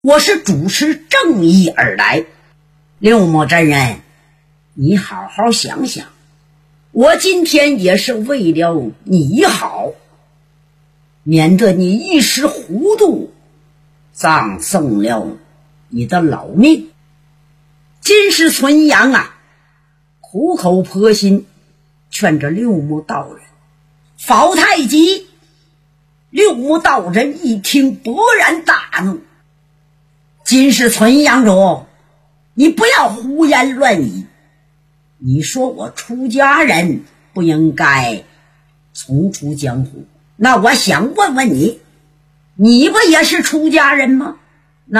我是主持正义而来。刘某真人，你好好想想，我今天也是为了你好，免得你一时糊涂葬送了你的老命。金氏存阳啊，苦口婆心劝着六目道人保太极。六目道人一听勃然大怒，金氏存阳主，你不要胡言乱语，你说我出家人不应该重出江湖，那我想问问你，你不也是出家人吗？